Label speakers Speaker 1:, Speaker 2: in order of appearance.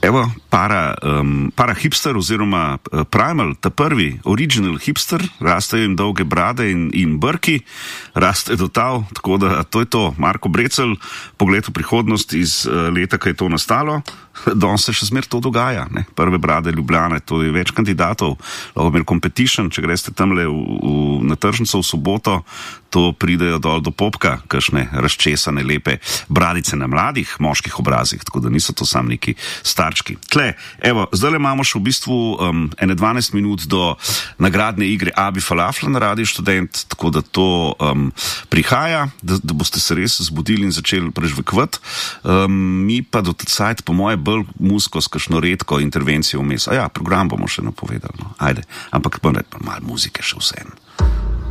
Speaker 1: Evo, para hipster oziroma primal, ta prvi, original hipster, rastejo jim dolge brade in brki, raste do tal, tako da to je to. Marko Brecelj, pogled v prihodnost iz leta, ko je to nastalo, danes se še zmer to dogaja, ne? Prve brade Ljubljane, to je več kandidatov, lahko imeli competition, če greste tamle na tržnico v soboto, to pridejo dol do popka, kakšne razčesane, lepe bradice na mladih moških obrazih, tako da niso to sam neki starčki. Tle, evo, zdaj imamo še v bistvu 12 minut do nagradne igre Abi Falafla na Radiu Študent, tako da to prihaja, da boste se res zbudili in začeli prežvekvati. Mi pa do tecajt, po moje, bolj muziko s kakšno redko intervencijo vmes. A ja, program bomo še napovedali, no. Ajde, ampak malo muzike še vseeno.